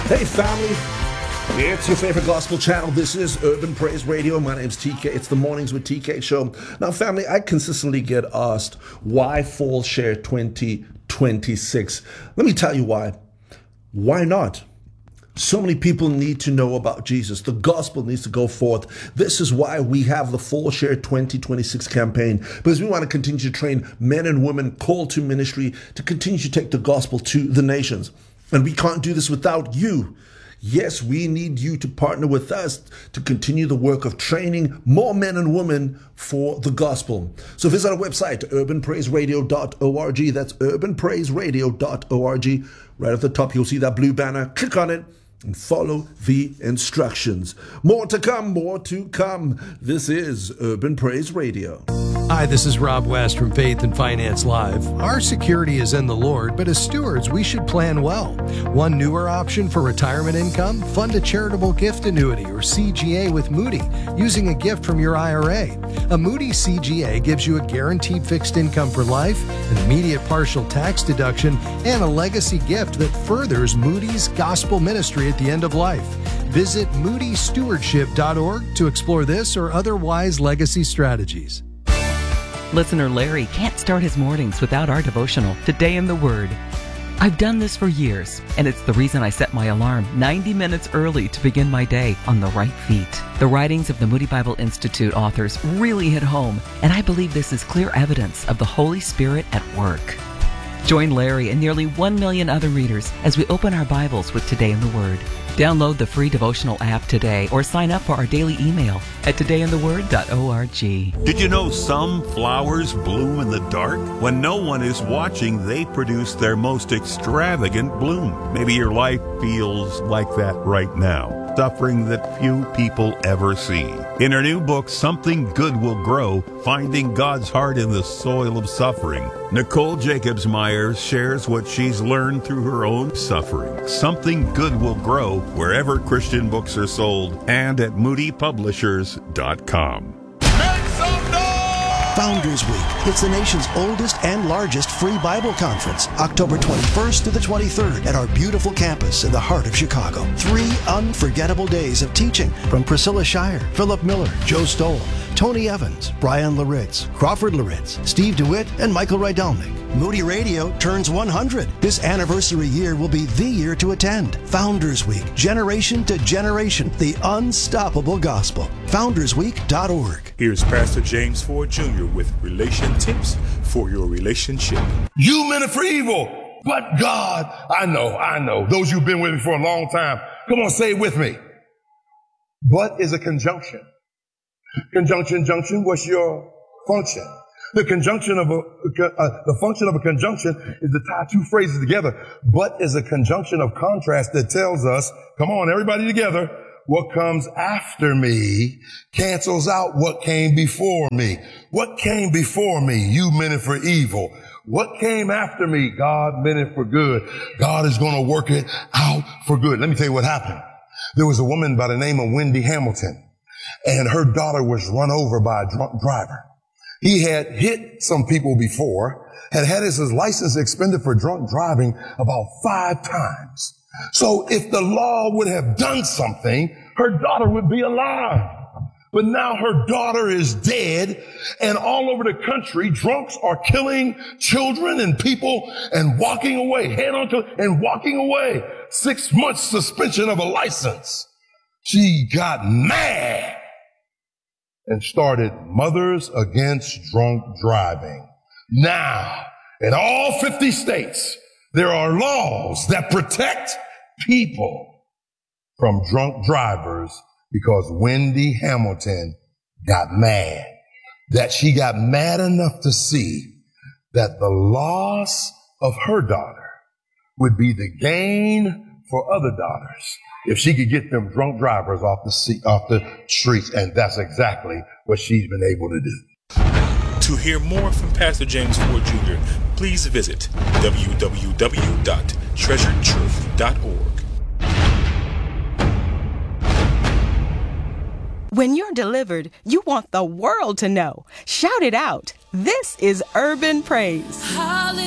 Hey family, it's your favorite gospel channel. This is Urban Praise Radio. My name's TK. It's the Mornings with TK show. Now family, I consistently get asked, why Fall Share 2026? Let me tell you why. Why not? So many people need to know about Jesus. The gospel needs to go forth. This is why we have the Fall Share 2026 campaign, because we want to continue to train men and women called to ministry to continue to take the gospel to the nations. And we can't do this without you. Yes, we need you to partner with us to continue the work of training more men and women for the gospel. So visit our website, urbanpraiseradio.org. That's urbanpraiseradio.org. Right at the top, you'll see that blue banner. Click on it and follow the instructions. More to come, more to come. This is Urban Praise Radio. Hi, this is Rob West from Faith and Finance Live. Our security is in the Lord, but as stewards, we should plan well. One newer option for retirement income: fund a charitable gift annuity or CGA with Moody using a gift from your IRA. A Moody CGA gives you a guaranteed fixed income for life, an immediate partial tax deduction, and a legacy gift that furthers Moody's gospel ministry at the end of life. Visit moodystewardship.org to explore this or other wise legacy strategies. Listener Larry can't start his mornings without our devotional, Today in the Word. I've done this for years, and it's the reason I set my alarm 90 minutes early to begin my day on the right feet. The writings of the Moody Bible Institute authors really hit home, and I believe this is clear evidence of the Holy Spirit at work. Join Larry and nearly 1 million other readers as we open our Bibles with Today in the Word. Download the free devotional app today or sign up for our daily email at todayintheword.org. Did you know some flowers bloom in the dark? When no one is watching, they produce their most extravagant bloom. Maybe your life feels like that right now. Suffering that few people ever see. In her new book, Something Good Will Grow, Finding God's Heart in the Soil of Suffering, Nicole Jacobs-Myers shares what she's learned through her own suffering. Something Good Will Grow wherever Christian books are sold and at moodypublishers.com. Founders Week. It's the nation's oldest and largest free Bible conference, October 21st to the 23rd at our beautiful campus in the heart of Chicago. 3 unforgettable days of teaching from Priscilla Shire, Philip Miller, Joe Stoll, Tony Evans, Brian Laritz, Crawford Laritz, Steve DeWitt, and Michael Rydelnik. Moody Radio turns 100. This anniversary year will be the year to attend. Founders Week, generation to generation, the unstoppable gospel. FoundersWeek.org. Here's Pastor James Ford Jr. with relation tips for your relationship. You meant it for evil, but God, I know. Those who've been with me for a long time, come on, say it with me. But is a conjunction. Conjunction, what's your function? The conjunction of the function of a conjunction is to tie two phrases together. But is a conjunction of contrast that tells us, come on, everybody together, what comes after me cancels out what came before me. What came before me? You meant it for evil. What came after me? God meant it for good. God is going to work it out for good. Let me tell you what happened. There was a woman by the name of Wendy Hamilton, and her daughter was run over by a drunk driver. He had hit some people before, had his license suspended for drunk driving about 5 times. So if the law would have done something, her daughter would be alive. But now her daughter is dead, and all over the country, drunks are killing children and people and walking away, head on to and walking away. 6 months suspension of a license. She got mad and started Mothers Against Drunk Driving. Now, in all 50 states, there are laws that protect people from drunk drivers because Wendy Hamilton got mad. That she got mad enough to see that the loss of her daughter would be the gain for other daughters if she could get them drunk drivers off the streets. And that's exactly what she's been able to do. To hear more from Pastor James Ford Jr., please visit www.treasuredtruth.org. When you're delivered, you want the world to know. Shout it out. This is Urban Praise. Hallelujah.